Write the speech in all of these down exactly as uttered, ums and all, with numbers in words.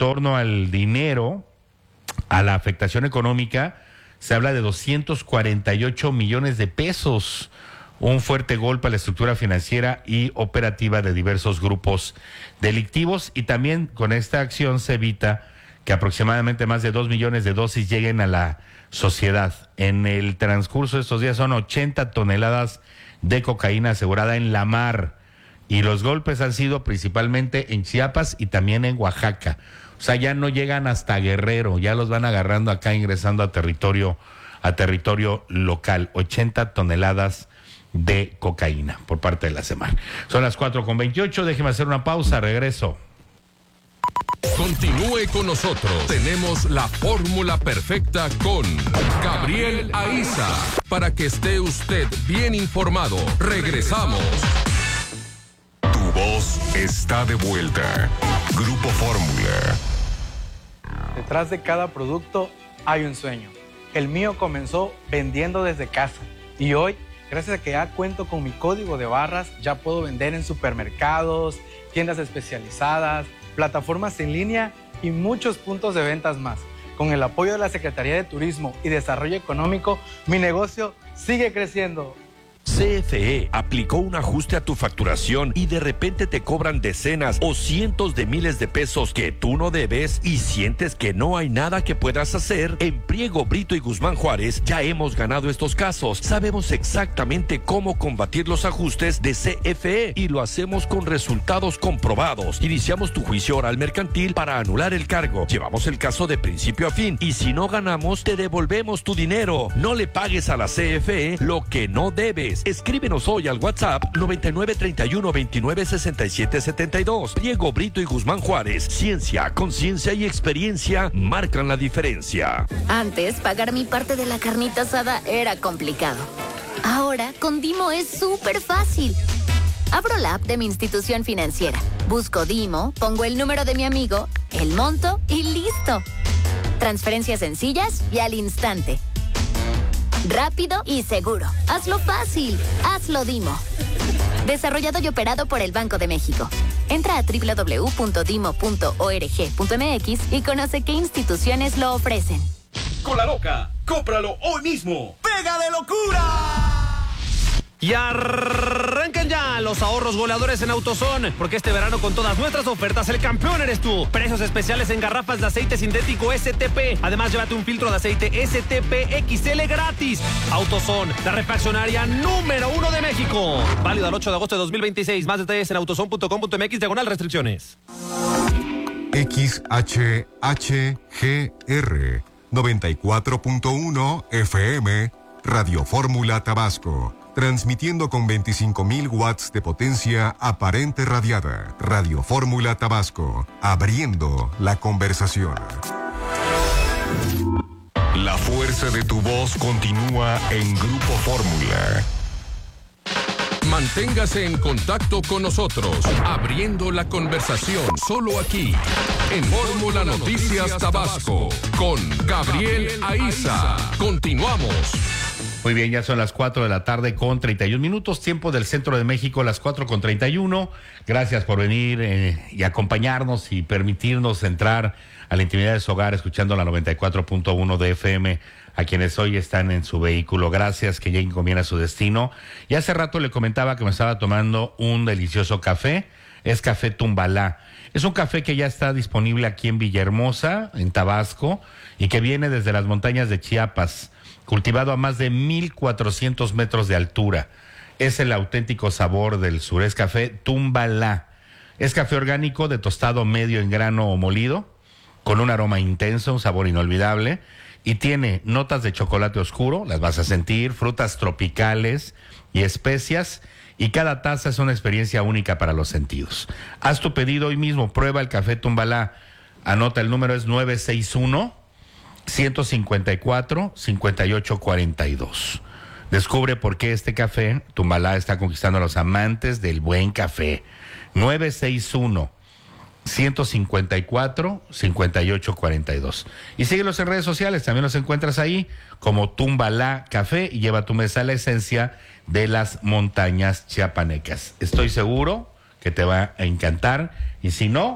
torno al dinero, a la afectación económica, se habla de doscientos cuarenta y ocho millones de pesos. Un fuerte golpe a la estructura financiera y operativa de diversos grupos delictivos, y también con esta acción se evita que aproximadamente más de dos millones de dosis lleguen a la sociedad. En el transcurso de estos días son ochenta toneladas de cocaína asegurada en la mar, y los golpes han sido principalmente en Chiapas y también en Oaxaca. O sea, ya no llegan hasta Guerrero, ya los van agarrando acá, ingresando a territorio, a territorio local. ochenta toneladas de cocaína por parte de la Semar. Son las cuatro con veintiocho, déjeme hacer una pausa, regreso. Continúe con nosotros. Tenemos la fórmula perfecta con Gabriel Aiza para que esté usted bien informado. Regresamos. Tu voz está de vuelta. Grupo Fórmula. Detrás de cada producto hay un sueño. El mío comenzó vendiendo desde casa y hoy, gracias a que ya cuento con mi código de barras, ya puedo vender en supermercados, tiendas especializadas, plataformas en línea y muchos puntos de ventas más. Con el apoyo de la Secretaría de Turismo y Desarrollo Económico, mi negocio sigue creciendo. C F E aplicó un ajuste a tu facturación y de repente te cobran decenas o cientos de miles de pesos que tú no debes y sientes que no hay nada que puedas hacer. En Priego, Brito y Guzmán Juárez ya hemos ganado estos casos. Sabemos exactamente cómo combatir los ajustes de C F E y lo hacemos con resultados comprobados. Iniciamos tu juicio oral mercantil para anular el cargo. Llevamos el caso de principio a fin y si no ganamos te devolvemos tu dinero. No le pagues a la C F E lo que no debes. Escríbenos hoy al WhatsApp noventa y nueve treinta y uno veintinueve sesenta y siete setenta y dos. Priego, Brito y Guzmán Juárez. Ciencia, conciencia y experiencia marcan la diferencia. Antes, pagar mi parte de la carnita asada era complicado. Ahora, con Dimo es súper fácil. Abro la app de mi institución financiera. Busco Dimo, pongo el número de mi amigo, el monto y listo. Transferencias sencillas y al instante. Rápido y seguro. Hazlo fácil. Hazlo Dimo. Desarrollado y operado por el Banco de México. Entra a doble u doble u doble u punto dimo punto org punto m x y conoce qué instituciones lo ofrecen. Con la loca, cómpralo hoy mismo. ¡Pega de locura! Y arrancan ya los ahorros goleadores en AutoZone, porque este verano con todas nuestras ofertas el campeón eres tú. Precios especiales en garrafas de aceite sintético S T P. Además, llévate un filtro de aceite S T P X L gratis. AutoZone, la refaccionaria número uno de México. Válido al ocho de agosto de dos mil veintiséis. Más detalles en autozone punto com punto m x diagonal restricciones. X H H G R noventa y cuatro punto uno F M Radio Fórmula Tabasco. Transmitiendo con veinticinco mil watts de potencia aparente radiada. Radio Fórmula Tabasco. Abriendo la conversación. La fuerza de tu voz continúa en Grupo Fórmula. Manténgase en contacto con nosotros, abriendo la conversación solo aquí, en Fórmula Noticias Tabasco, con Gabriel Aiza. Continuamos. Muy bien, ya son las cuatro de la tarde con treinta y un minutos, tiempo del centro de México, las cuatro con treinta y uno. Gracias por venir eh, y acompañarnos y permitirnos entrar a la intimidad de su hogar escuchando la noventa y cuatro punto uno de F M, a quienes hoy están en su vehículo. Gracias, que lleguen con bien a su destino. Y hace rato le comentaba que me estaba tomando un delicioso café, es Café Tumbalá. Es un café que ya está disponible aquí en Villahermosa, en Tabasco, y que viene desde las montañas de Chiapas, cultivado a más de mil cuatrocientos metros de altura. Es el auténtico sabor del sur, es Café Tumbalá. Es café orgánico de tostado medio en grano o molido, con un aroma intenso, un sabor inolvidable, y tiene notas de chocolate oscuro, las vas a sentir, frutas tropicales y especias, y cada taza es una experiencia única para los sentidos. Haz tu pedido hoy mismo, prueba el Café Tumbalá. Anota, el número es nueve seis uno, uno cinco cuatro, cinco ocho cuatro dos. Descubre por qué este café Tumbalá está conquistando a los amantes del buen café. nueve seis uno, uno cinco cuatro, cinco ocho cuatro dos. Y síguelos en redes sociales, también los encuentras ahí como Tumbalá Café, y lleva a tu mesa la esencia de las montañas chiapanecas. Estoy seguro que te va a encantar, y si no,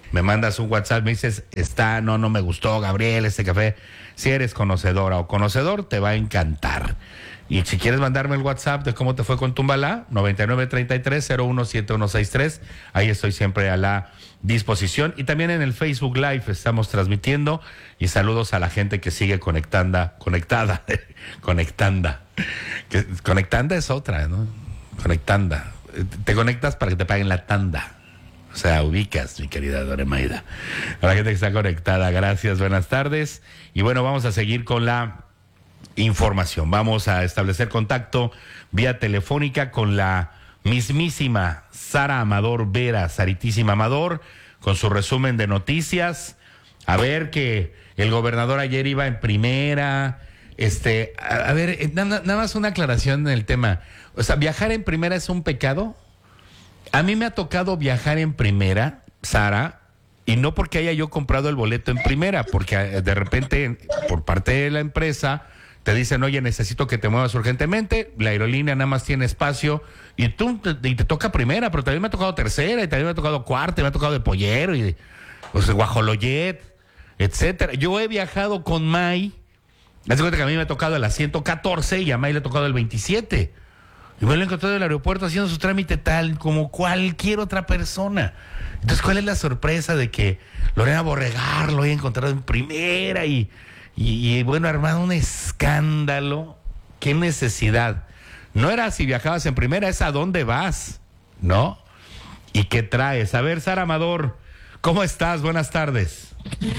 me mandas un WhatsApp, me dices, está, no, no me gustó, Gabriel, este café. Si eres conocedora o conocedor, te va a encantar. Y si quieres mandarme el WhatsApp de cómo te fue con Tumbalá, noventa y nueve treinta y tres cero uno siete uno seis tres, ahí estoy siempre a la disposición. Y también en el Facebook Live estamos transmitiendo, y saludos a la gente que sigue conectanda, conectada, conectanda. Que, conectanda es otra, ¿no? Conectanda. Te conectas para que te paguen la tanda. O sea, ubicas, mi querida Doremaida. A la gente que está conectada, gracias, buenas tardes. Y bueno, vamos a seguir con la información. Vamos a establecer contacto vía telefónica con la mismísima Sara Amador Vera, Saritísima Amador, con su resumen de noticias. A ver, que el gobernador ayer iba en primera. Este, a, a ver, nada, nada más una aclaración en el tema. O sea, ¿viajar en primera es un pecado? A mí me ha tocado viajar en primera, Sara, y no porque haya yo comprado el boleto en primera, porque de repente, por parte de la empresa, te dicen, oye, necesito que te muevas urgentemente, la aerolínea nada más tiene espacio, y tú te, y te toca primera, pero también me ha tocado tercera, y también me ha tocado cuarta, y me ha tocado de Pollero, y pues, Guajoloyet, etcétera. Yo he viajado con May, haz de cuenta que a mí me ha tocado el asiento catorce, y a May le ha tocado el veintisiete. Y me lo he encontrado en el aeropuerto haciendo su trámite tal como cualquier otra persona. Entonces, ¿cuál es la sorpresa de que Lorena Borregar lo haya encontrado en primera y, y, y bueno, armado un escándalo? ¿Qué necesidad? No era si viajabas en primera, es a dónde vas, ¿no? ¿Y qué traes? A ver, Sara Amador, ¿cómo estás? Buenas tardes.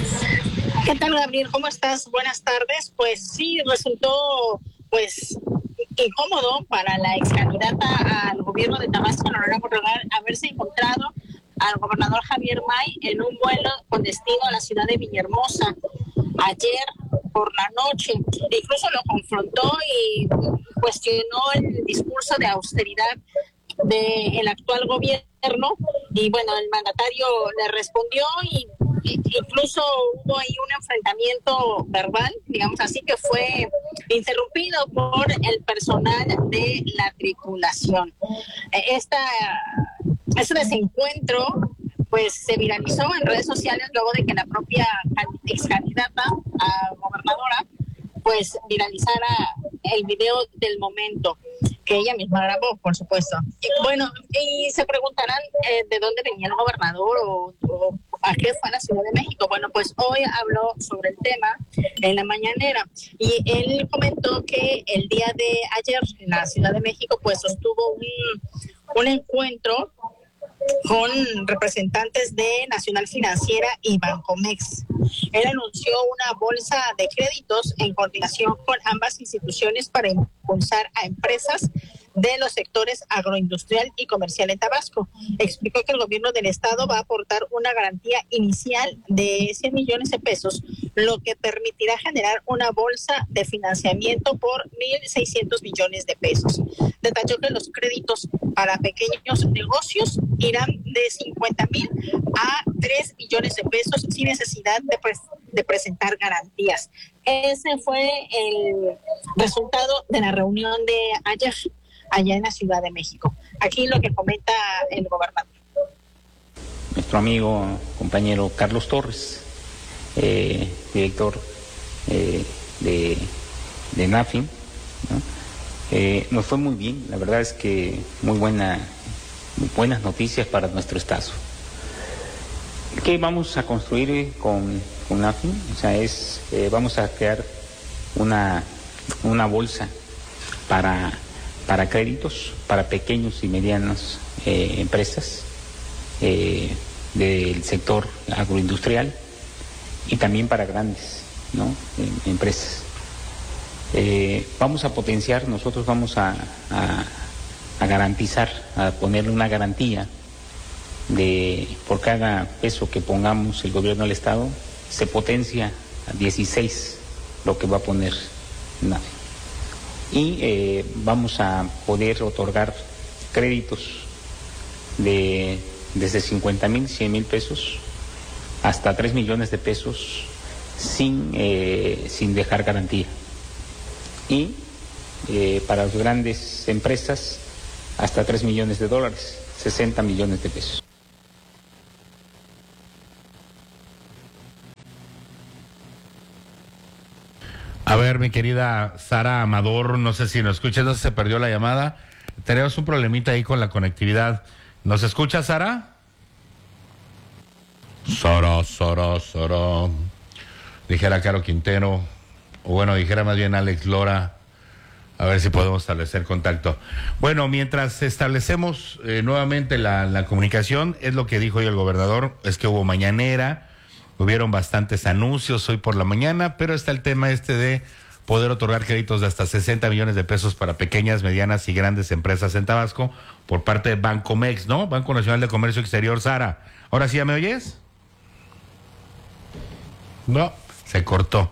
¿Qué tal, Gabriel? ¿Cómo estás? Buenas tardes. Pues sí, resultó, pues, incómodo para la ex candidata al gobierno de Tabasco, Lorena Borregar, haberse encontrado al gobernador Javier May en un vuelo con destino a la ciudad de Villahermosa ayer por la noche. Incluso lo confrontó y cuestionó el discurso de austeridad del actual gobierno, y bueno, el mandatario le respondió y incluso hubo ahí un enfrentamiento verbal, digamos así, que fue interrumpido por el personal de la tripulación. Esta, este desencuentro pues se viralizó en redes sociales luego de que la propia ex candidata a gobernadora pues viralizara el video del momento, que ella misma grabó, por supuesto. Y bueno, y se preguntarán eh, de dónde venía el gobernador o, o a qué fue a la Ciudad de México. Bueno, pues hoy habló sobre el tema en la mañanera, y él comentó que el día de ayer en la Ciudad de México pues sostuvo un, un encuentro con representantes de Nacional Financiera y Bancomex. Él anunció una bolsa de créditos en coordinación con ambas instituciones para impulsar a empresas de los sectores agroindustrial y comercial en Tabasco. Explicó que el gobierno del estado va a aportar una garantía inicial de cien millones de pesos, lo que permitirá generar una bolsa de financiamiento por mil seiscientos millones de pesos. Detalló que los créditos para pequeños negocios irán de cincuenta mil a tres millones de pesos sin necesidad de, pre- de presentar garantías. Ese fue el resultado de la reunión de ayer allá en la Ciudad de México. Aquí lo que comenta el gobernador. Nuestro amigo, compañero Carlos Torres, eh, director eh, de, de NAFIN, ¿no? Eh, nos fue muy bien, la verdad es que muy buena, muy buenas noticias para nuestro estado. ¿Qué vamos a construir con, con NAFIN? O sea, es, eh, vamos a crear una, una bolsa para para créditos, para pequeños y medianas eh, empresas eh, del sector agroindustrial, y también para grandes, ¿no? eh, empresas. Eh, vamos a potenciar, nosotros vamos a, a, a garantizar, a ponerle una garantía de por cada peso que pongamos el gobierno del estado, se potencia a dieciséis lo que va a poner NAFIN. Y eh, vamos a poder otorgar créditos de desde cincuenta mil, cien mil pesos hasta tres millones de pesos sin, eh, sin dejar garantía. Y eh, para las grandes empresas hasta tres millones de dólares, sesenta millones de pesos. A ver, mi querida Sara Amador, no sé si nos escuchas, no sé si se perdió la llamada. Tenemos un problemita ahí con la conectividad. ¿Nos escucha, Sara? Sara, Sara, Sara. Dijera Caro Quintero, o bueno, dijera más bien Alex Lora. A ver si podemos establecer contacto. Bueno, mientras establecemos eh, nuevamente la, la comunicación, es lo que dijo hoy el gobernador, es que hubo mañanera, hubieron bastantes anuncios hoy por la mañana, pero está el tema este de poder otorgar créditos de hasta sesenta millones de pesos para pequeñas, medianas y grandes empresas en Tabasco por parte de Bancomex, ¿no? Banco Nacional de Comercio Exterior. Sara, ¿ahora sí ya me oyes? No, se cortó.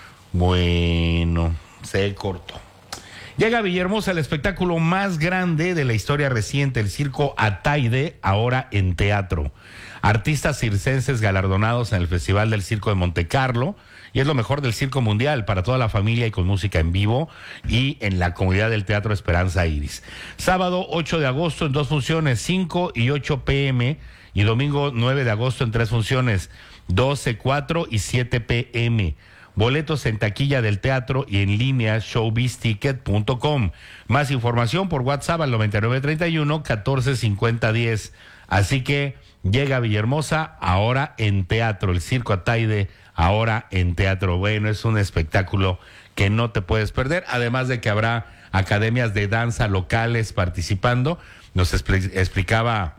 Bueno, se cortó. Llega a Villahermosa el espectáculo más grande de la historia reciente, el Circo Ataide, ahora en teatro. Artistas circenses galardonados en el Festival del Circo de Montecarlo, y es lo mejor del circo mundial para toda la familia y con música en vivo y en la comunidad del Teatro Esperanza Iris. Sábado ocho de agosto en dos funciones, cinco y ocho pe eme, y domingo nueve de agosto en tres funciones, doce, cuatro y siete pe eme. Boletos en taquilla del teatro y en línea showbiz ticket punto com. Más información por WhatsApp al noventa y nueve treinta y uno catorce cincuenta diez. Así que llega a Villahermosa ahora en teatro, el Circo Ataide ahora en teatro. Bueno, es un espectáculo que no te puedes perder, además de que habrá academias de danza locales participando. Nos expl- explicaba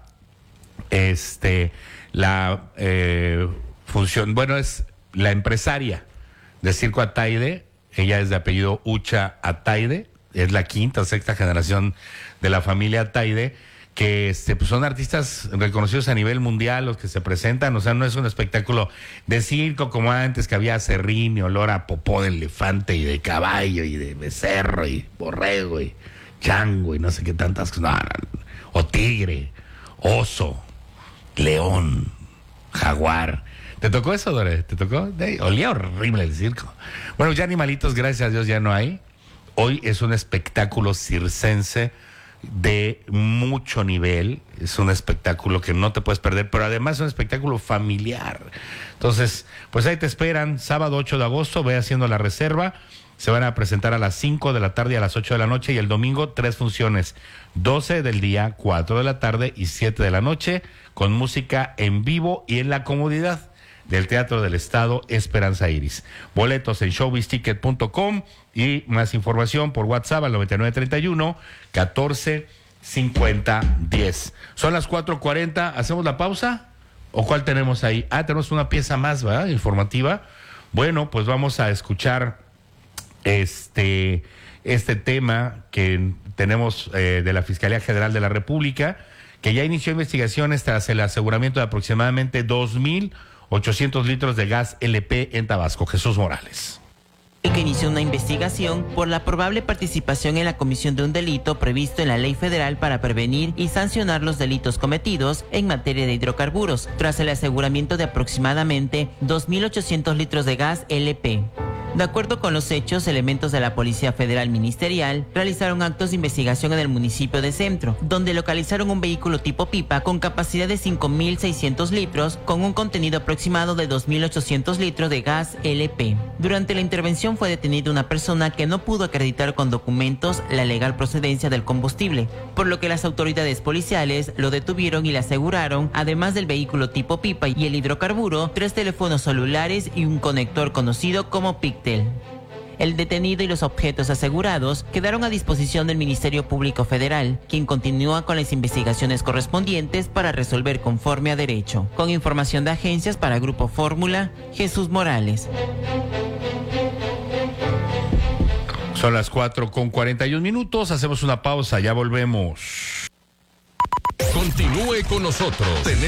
este la eh, función, bueno, es la empresaria de Circo Ataide, ella es de apellido Ucha Ataide, es la quinta o sexta generación de la familia Ataide, que este, pues son artistas reconocidos a nivel mundial los que se presentan, o sea, no es un espectáculo de circo como antes, que había aserrín y olor a popó de elefante y de caballo y de becerro y borrego y chango y no sé qué tantas cosas, no, no, o tigre, oso, león, jaguar. ¿Te tocó eso, Dore? ¿Te tocó? Olía horrible el circo. Bueno, ya animalitos, gracias a Dios, ya no hay. Hoy es un espectáculo circense de mucho nivel. Es un espectáculo que no te puedes perder, pero además es un espectáculo familiar. Entonces, pues ahí te esperan. Sábado ocho de agosto, ve haciendo la reserva. Se van a presentar a las cinco de la tarde y a las ocho de la noche. Y el domingo, tres funciones. doce del día, cuatro de la tarde y siete de la noche. Con música en vivo y en la comodidad del Teatro del Estado Esperanza Iris. Boletos en showbiz ticket punto com y más información por WhatsApp al noventa y nueve treinta y uno catorce cincuenta diez. Son las cuatro cuarenta, ¿hacemos la pausa? ¿O cuál tenemos ahí? Ah, tenemos una pieza más, ¿verdad? Informativa. Bueno, pues vamos a escuchar este, este tema que tenemos eh, de la Fiscalía General de la República, que ya inició investigaciones tras el aseguramiento de aproximadamente dos mil ochocientos litros de gas ele pe en Tabasco. Jesús Morales. Que inició una investigación por la probable participación en la comisión de un delito previsto en la ley federal para prevenir y sancionar los delitos cometidos en materia de hidrocarburos, tras el aseguramiento de aproximadamente dos mil ochocientos litros de gas ele pe. De acuerdo con los hechos, elementos de la Policía Federal Ministerial realizaron actos de investigación en el municipio de Centro, donde localizaron un vehículo tipo pipa con capacidad de cinco mil seiscientos litros, con un contenido aproximado de dos mil ochocientos litros de gas ele pe. Durante la intervención fue detenida una persona que no pudo acreditar con documentos la legal procedencia del combustible, por lo que las autoridades policiales lo detuvieron y le aseguraron, además del vehículo tipo pipa y el hidrocarburo, tres teléfonos celulares y un conector conocido como Pictel. El detenido y los objetos asegurados quedaron a disposición del Ministerio Público Federal, quien continúa con las investigaciones correspondientes para resolver conforme a derecho. Con información de agencias para Grupo Fórmula, Jesús Morales. Son las cuatro con cuarenta y un minutos, hacemos una pausa, ya volvemos. Continúe con nosotros.